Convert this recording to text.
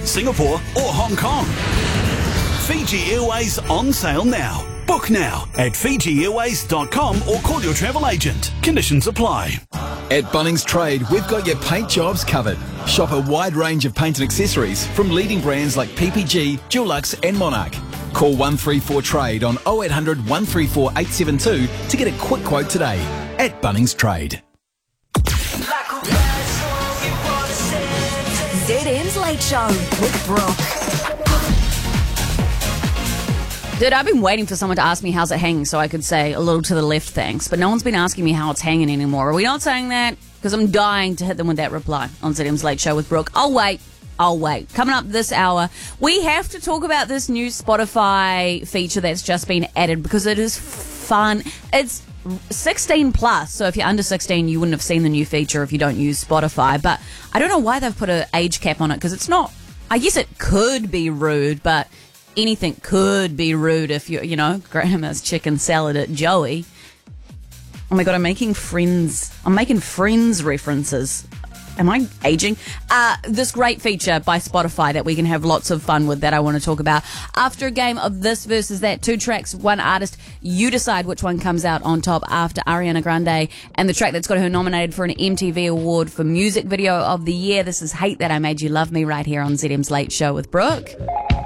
Singapore or Hong Kong. Fiji Airways on sale now. Book now at fijiairways.com or call your travel agent. Conditions apply. At Bunnings Trade, we've got your paint jobs covered. Shop a wide range of paint and accessories from leading brands like PPG, Dulux and Monarch. Call 134 Trade on 0800 134 872 to get a quick quote today. At Bunnings Trade. ZM's Late Show with Brooke. Dude, I've been waiting for someone to ask me how's it hanging so I could say a little to the left thanks, but no one's been asking me how it's hanging anymore. Are we not saying that? Because I'm dying to hit them with that reply on ZM's Late Show with Brooke. I'll wait. Coming up this hour, we have to talk about this new Spotify feature that's just been added because it is fun. It's 16 plus, so if you're under 16, you wouldn't have seen the new feature if you don't use Spotify. But I don't know why they've put an age cap on it because it's not, I guess it could be rude, but anything could be rude if you grandma's chicken salad at Joey. Oh my God, I'm making friends references. Am I aging? This great feature by Spotify that we can have lots of fun with that I want to talk about. After a game of this versus that, 2 tracks, 1 artist, you decide which one comes out on top after Ariana Grande and the track that's got her nominated for an MTV Award for Music Video of the Year. This is Hate That I Made You Love Me right here on ZM's Late Show with Brooke.